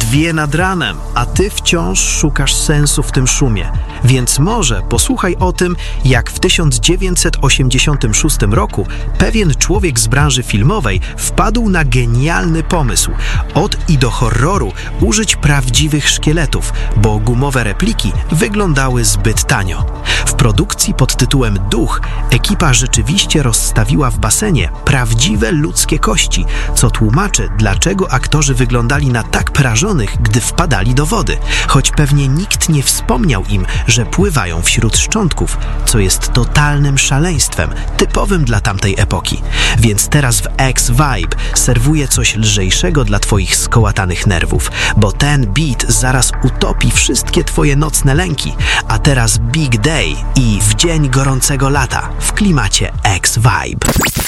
2 nad ranem, a ty wciąż szukasz sensu w tym szumie. Więc może posłuchaj o tym, jak w 1986 roku pewien człowiek z branży filmowej wpadł na genialny pomysł. Od i do horroru użyć prawdziwych szkieletów, bo gumowe repliki wyglądały zbyt tanio. W produkcji pod tytułem Duch ekipa rzeczywiście rozstawiła w basenie prawdziwe ludzkie kości, co tłumaczy, dlaczego aktorzy wyglądali na tak prażonych, gdy wpadali do wody, choć pewnie nikt nie wspomniał im, że pływają wśród szczątków, co jest totalnym szaleństwem, typowym dla tamtej epoki. Więc teraz w X-Vibe serwuję coś lżejszego dla twoich skołatanych nerwów, bo ten beat zaraz utopi wszystkie twoje nocne lęki. A teraz Big Day i w dzień gorącego lata w klimacie X-Vibe.